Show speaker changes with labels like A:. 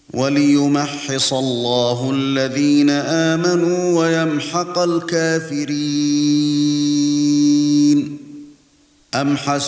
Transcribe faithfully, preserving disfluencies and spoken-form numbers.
A: وَلِيُمَحِّصَ اللَّهُ الَّذِينَ آمَنُوا وَيَمْحَقَ الْكَافِرِينَ أَمْ حَسِبْتُمْ